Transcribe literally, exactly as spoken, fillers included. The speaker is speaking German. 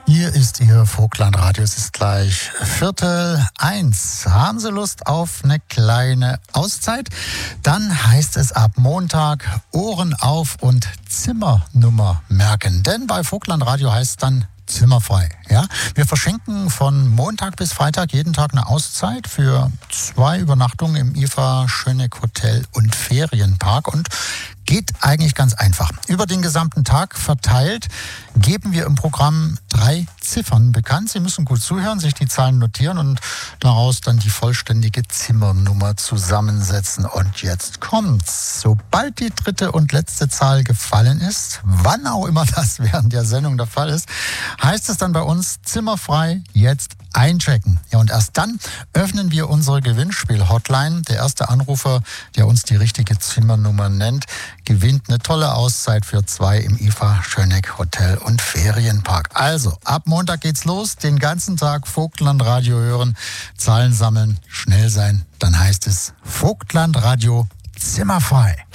Hier ist Ihr Vogtlandradio. Es ist gleich Viertel eins. Haben Sie Lust auf eine kleine Auszeit? Dann heißt es ab Montag Ohren auf und Zimmernummer merken. Denn bei Vogtlandradio heißt es dann zimmerfrei. Ja? Wir verschenken von Montag bis Freitag jeden Tag eine Auszeit für zwei Übernachtungen im I F A Schöneck Hotel und Ferienpark und geht eigentlich ganz einfach. Über den gesamten Tag verteilt geben wir im Programm drei Ziffern bekannt. Sie müssen gut zuhören, sich die Zahlen notieren und daraus dann die vollständige Zimmernummer zusammensetzen. Und jetzt kommt's. Sobald die dritte und letzte Zahl gefallen ist, wann auch immer das während der Sendung der Fall ist, heißt es dann bei uns zimmerfrei jetzt einchecken. Ja, und erst dann öffnen wir unsere Gewinnspiel-Hotline. Der erste Anrufer, der uns die richtige Zimmernummer nennt, gewinnt eine tolle Auszeit für zwei im I F A Schöneck Hotel und Ferienpark. Also, ab Montag geht's los. Den ganzen Tag Vogtlandradio hören, Zahlen sammeln, schnell sein. Dann heißt es Vogtlandradio zimmerfrei.